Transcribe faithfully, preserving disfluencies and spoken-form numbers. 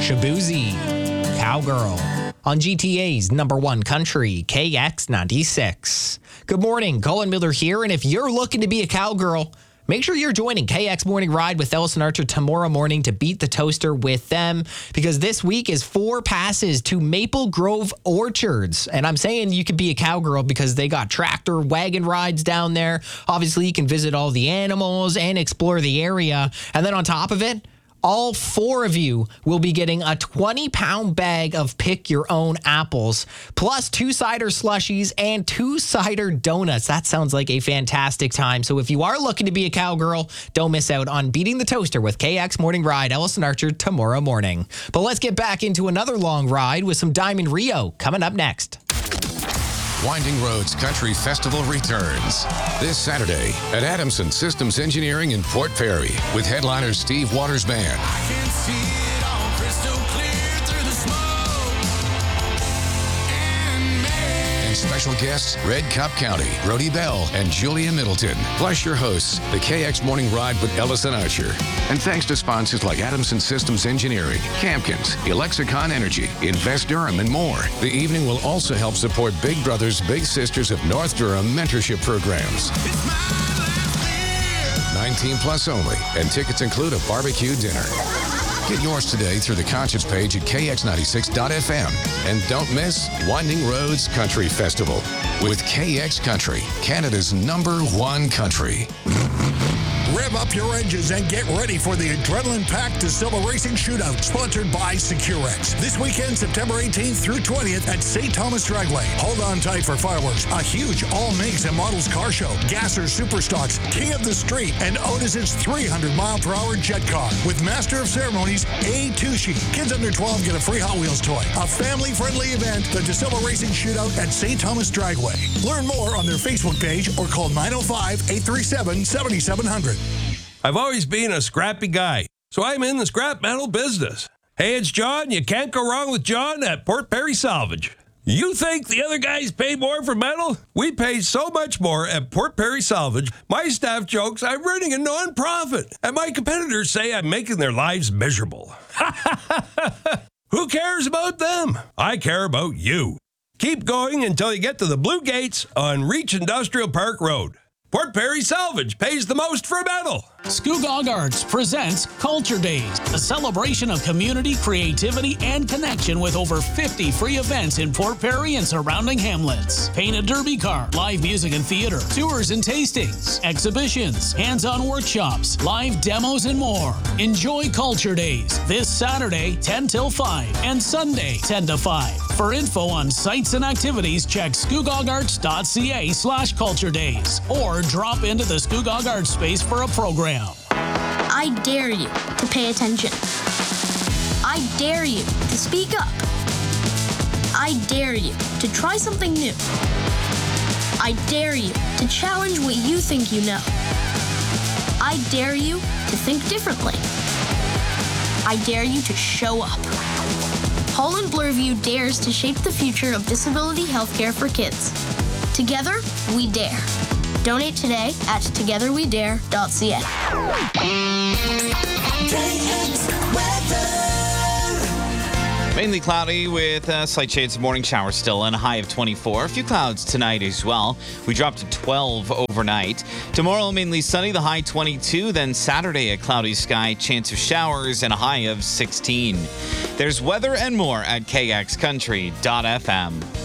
Shabuzi, Cowgirl, on G T A's number one country, K X ninety-six. Good morning, Colin Miller here, and if you're looking to be a cowgirl, make sure you're joining K X Morning Ride with Ellison Archer tomorrow morning to beat the toaster with them, because this week is four passes to Maple Grove Orchards. And I'm saying you could be a cowgirl because they got tractor wagon rides down there. Obviously, you can visit all the animals and explore the area. And then on top of it, all four of you will be getting a twenty pound bag of pick your own apples, plus two cider slushies and two cider donuts. That sounds like a fantastic time. So if you are looking to be a cowgirl, don't miss out on beating the toaster with K X Morning Ride, Ellison Archer, tomorrow morning. But let's get back into another long ride with some Diamond Rio coming up next. Winding Roads Country Festival returns this Saturday at Adamson Systems Engineering in Port Perry with headliner Steve Waters Band. I can see it all crystal clear through the smoke and me. And special guests Red Cup County, Brody Bell, and Julia Middleton. Plus your hosts, the K X Morning Ride with Ellison Archer. And thanks to sponsors like Adamson Systems Engineering, Campkins, Alexicon Energy, Invest Durham, and more. The evening will also help support Big Brothers Big Sisters of North Durham mentorship programs. It's my last year. nineteen plus only, and tickets include a barbecue dinner. Get yours today through the conscious page at K X ninety-six dot F M. And don't miss Winding Roads Country Festival with K X Country, Canada's number one country. Rev up your engines and get ready for the adrenaline-packed DeSilva Racing Shootout, sponsored by Securex. This weekend, September eighteenth through twentieth at Saint Thomas Dragway. Hold on tight for fireworks, a huge all-makes and models car show, Gasser Superstocks, King of the Street, and Otis's three hundred mile per hour jet car. With Master of Ceremonies, A. Tucci. Kids under twelve get a free Hot Wheels toy. A family-friendly event, the DeSilva Racing Shootout at Saint Thomas Dragway. Learn more on their Facebook page or call nine oh five, eight three seven, seven seven zero zero. I've always been a scrappy guy, so I'm in the scrap metal business. Hey, it's John. You can't go wrong with John at Port Perry Salvage. You think the other guys pay more for metal? We pay so much more at Port Perry Salvage. My staff jokes I'm running a non-profit, and my competitors say I'm making their lives miserable. Who cares about them? I care about you. Keep going until you get to the Blue Gates on Reach Industrial Park Road. Port Perry Salvage pays the most for metal. Scugog Arts presents Culture Days, a celebration of community, creativity, and connection with over fifty free events in Port Perry and surrounding hamlets. Paint a derby car, live music and theater, tours and tastings, exhibitions, hands-on workshops, live demos, and more. Enjoy Culture Days this Saturday, ten till five, and Sunday, ten to five. For info on sites and activities, check scugogarts.ca slash culture days or drop into the Scugog Arts space for a program. I dare you to pay attention. I dare you to speak up. I dare you to try something new. I dare you to challenge what you think you know. I dare you to think differently. I dare you to show up. Holland Bloorview dares to shape the future of disability healthcare for kids. Together, we dare. Donate today at together we dare dot c a. Mainly cloudy with uh, slight shades of morning showers still and a high of twenty-four. A few clouds tonight as well. We dropped to twelve overnight. Tomorrow mainly sunny, the high twenty-two. Then Saturday a cloudy sky, chance of showers and a high of sixteen. There's weather and more at K X country dot F M.